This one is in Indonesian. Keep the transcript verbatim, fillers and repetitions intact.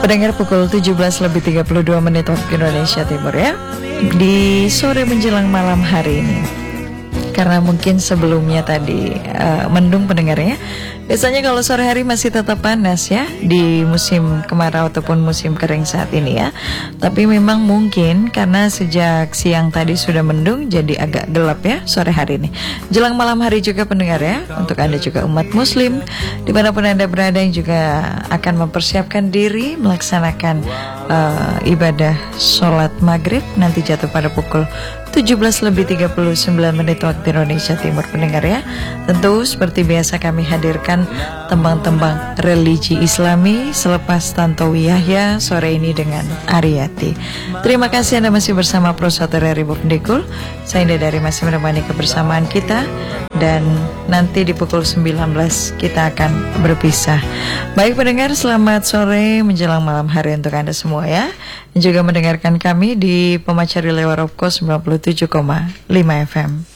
Pendengar, pukul tujuh belas lebih tiga puluh dua menit waktu Indonesia Timur ya, di sore menjelang malam hari ini. Karena mungkin sebelumnya tadi uh, mendung pendengarnya. Biasanya kalau sore hari masih tetap panas ya di musim kemarau ataupun musim kering saat ini ya. Tapi memang mungkin karena sejak siang tadi sudah mendung, jadi agak gelap ya sore hari ini. Jelang malam hari juga pendengar ya, untuk Anda juga umat muslim dimanapun Anda berada yang juga akan mempersiapkan diri melaksanakan uh, ibadah sholat maghrib nanti jatuh pada pukul tujuh belas lebih tiga puluh sembilan menit waktu Indonesia Timur pendengar ya. Tentu seperti biasa kami hadirkan tembang-tembang religi Islami selepas Tantowi Yahya sore ini dengan Ariyati. Terima kasih Anda masih bersama Pro Saudara Ribu Pendikul. Saya Indah dari masih menemani kebersamaan kita, dan nanti di pukul sembilan belas kita akan berpisah. Baik pendengar, selamat sore menjelang malam hari untuk Anda semua ya. Dan juga mendengarkan kami di Pemacari lewat Robco sembilan puluh tujuh koma lima F M.